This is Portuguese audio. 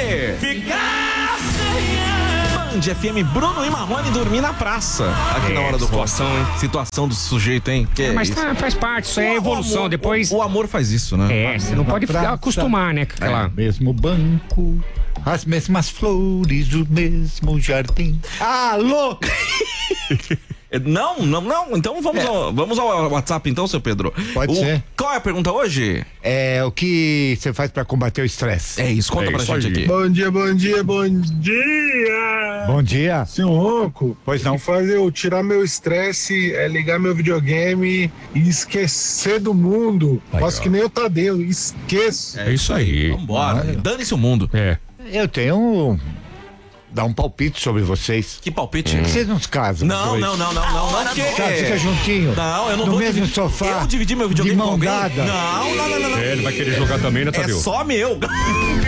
Ficar Band FM, Bruno e Marrone dormir na praça. Aqui na hora do situação, hein? Situação do sujeito, hein? Que mas isso? faz parte, isso é evolução. Amor, depois. O amor faz isso, né? Você não pode acostumar, né? Aquela... Mesmo banco, as mesmas flores, o mesmo jardim. Alô! Não. Então vamos ao WhatsApp então, seu Pedro. Pode ser. Qual é a pergunta hoje? É o que você faz pra combater o estresse? É isso, conta pra gente aqui. Bom dia. Bom dia. Seu Ronco. Pois não. O que faz eu tirar meu estresse é ligar meu videogame e esquecer do mundo. Faço que nem o Tadeu, esqueço. É isso aí. Vambora. Dane-se o mundo. Eu tenho dar um palpite sobre vocês. Que palpite? Vocês não se casam? Não. Fica juntinho. Não, eu não no vou mesmo dividir. sofá. Eu dividi meu videogame de mão com alguém? dada. Não. Ele vai querer jogar também, né, Tadeu? É só meu.